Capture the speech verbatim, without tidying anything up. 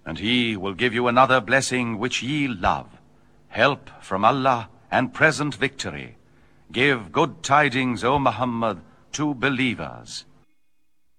And he will give you another blessing which ye love, help from Allah and present victory. Give good tidings, O Muhammad, to believers.